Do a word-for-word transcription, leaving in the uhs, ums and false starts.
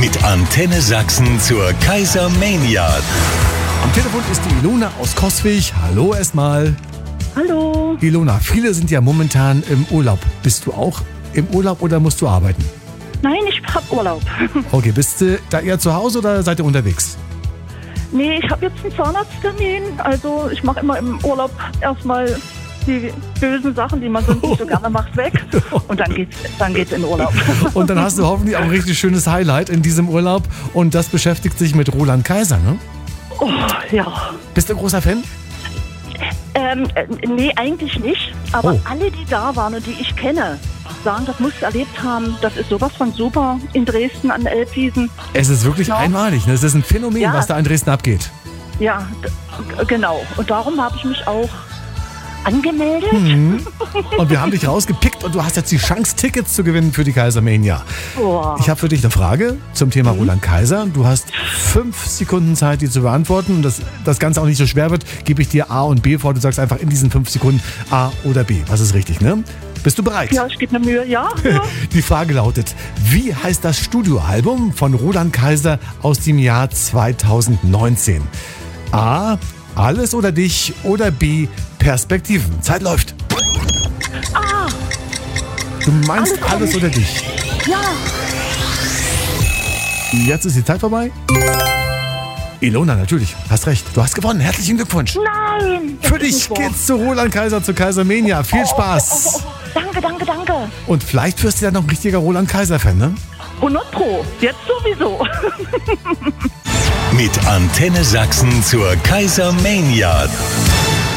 Mit Antenne Sachsen zur Kaisermania. Am Telefon ist die Ilona aus Coswig. Hallo erstmal. Hallo. Ilona, viele sind ja momentan im Urlaub. Bist du auch im Urlaub oder musst du arbeiten? Nein, ich hab Urlaub. Okay, bist du da eher zu Hause oder seid ihr unterwegs? Nee, ich habe jetzt einen Zahnarzttermin. Also ich mache immer im Urlaub erstmal die bösen Sachen, die man sonst nicht so gerne macht, weg. Und dann geht's, dann geht's in Urlaub. Und dann hast du hoffentlich auch ein richtig schönes Highlight in diesem Urlaub. Und das beschäftigt sich mit Roland Kaiser, ne? Oh, ja. Bist du ein großer Fan? Ähm, äh, nee, eigentlich nicht. Aber Oh. alle, die da waren und die ich kenne, sagen, das musst du erlebt haben. Das ist sowas von super in Dresden an Elbwiesen. Es ist wirklich Ja. einmalig. Ne? Es ist ein Phänomen, Ja. was da in Dresden abgeht. Ja, d- genau. Und darum habe ich mich auch angemeldet. Mhm. Und wir haben dich rausgepickt und du hast jetzt die Chance, Tickets zu gewinnen für die Kaisermania. Boah. Ich habe für dich eine Frage zum Thema Roland Kaiser. Du hast fünf Sekunden Zeit, die zu beantworten. Und dass das Ganze auch nicht so schwer wird, gebe ich dir A und B vor. Du sagst einfach in diesen fünf Sekunden A oder B. Was ist richtig, ne? Bist du bereit? Ja, ich gebe mir Mühe. Ja, ja. Die Frage lautet, wie heißt das Studioalbum von Roland Kaiser aus dem Jahr zweitausendneunzehn? A, Alles oder dich oder B, Perspektiven. Zeit läuft. Ah, Du meinst Alles oder alles mich. oder dich. ja. Jetzt ist die Zeit vorbei. Ilona, natürlich, hast recht. Du hast gewonnen. Herzlichen Glückwunsch. Nein. das Für ist dich nicht wahr. geht's zu Roland Kaiser, zu Kaisermania. Viel Spaß. Oh, oh, oh. Danke, danke, danke. Und vielleicht wirst du ja noch ein richtiger Roland Kaiser-Fan, ne? hundert Pro. Jetzt sowieso. Mit Antenne Sachsen zur Kaisermania.